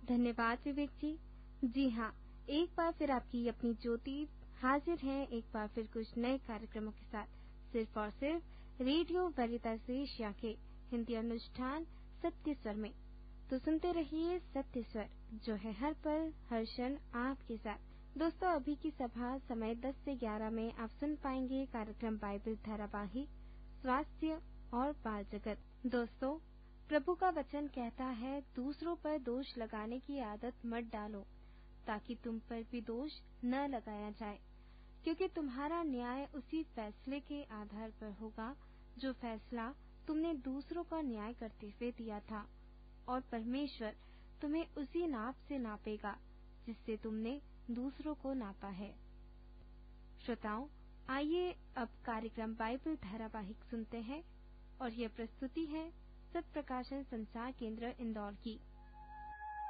धन्यवाद विवेक जी। जी हाँ, एक बार फिर आपकी अपनी ज्योति हाजिर है एक बार फिर कुछ नए कार्यक्रमों के साथ, सिर्फ और सिर्फ रेडियो वेरितास एशिया के हिंदी अनुष्ठान सत्य स्वर में। तो सुनते रहिए सत्य स्वर, जो है हर पल हर क्षण आपके साथ। दोस्तों, अभी की सभा समय 10 से 11 में आप सुन पाएंगे कार्यक्रम बाइबल धारावाहिक स्वास्थ्य और बाल जगत। दोस्तों, प्रभु का वचन कहता है, दूसरों पर दोष लगाने की आदत मत डालो, ताकि तुम पर भी दोष न लगाया जाए, क्योंकि तुम्हारा न्याय उसी फैसले के आधार पर होगा जो फैसला तुमने दूसरों का न्याय करते हुए दिया था, और परमेश्वर तुम्हें उसी नाप से नापेगा जिससे तुमने दूसरों को नापा है। श्रोताओं, आइए अब कार्यक्रम बाइबल धारावाहिक सुनते हैं, और यह प्रस्तुति है सत्य प्रकाशन संसार केंद्र इंदौर की।